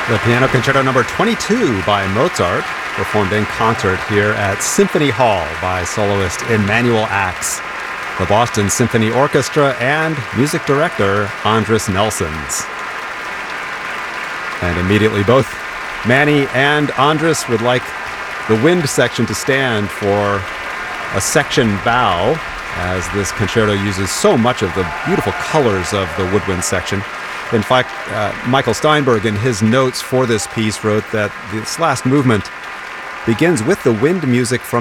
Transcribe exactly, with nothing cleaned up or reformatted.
The Piano Concerto number twenty-two by Mozart, performed in concert here at Symphony Hall by soloist Emanuel Ax, the Boston Symphony Orchestra, and music director Andris Nelsons. And immediately both Manny and Andris would like the wind section to stand for a section bow, as this concerto uses so much of the beautiful colors of the woodwind section. In fact, uh, Michael Steinberg, in his notes for this piece, wrote that this last movement begins with the wind music from